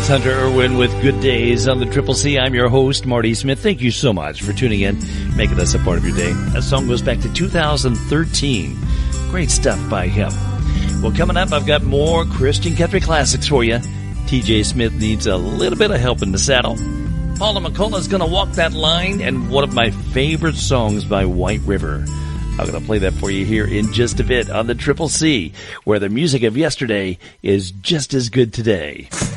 Hunter Irwin with Good Days on the Triple C. I'm your host, Marty Smith. Thank you so much for tuning in, making us a part of your day. That song goes back to 2013. Great stuff by him. Well, coming up, I've got more Christian country classics for you. TJ Smith needs a little bit of help in the saddle. Paula McCullough's going to walk that line, and one of my favorite songs by White River. I'm going to play that for you here in just a bit on the Triple C, where the music of yesterday is just as good today.